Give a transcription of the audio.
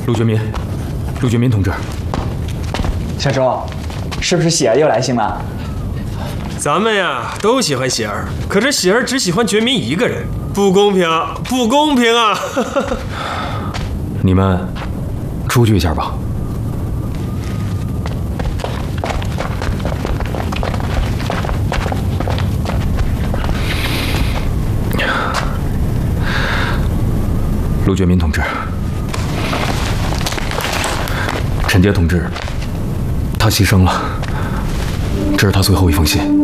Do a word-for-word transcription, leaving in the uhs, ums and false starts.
陆觉民，陆觉民同志， 小周，是不是喜儿又来信了？ 咱们呀都喜欢喜儿，可是喜儿只喜欢觉民一个人，不公平，不公平啊！ 你们出去一下吧。陆觉民同志，陈杰同志，他牺牲了，这是他最后一封信。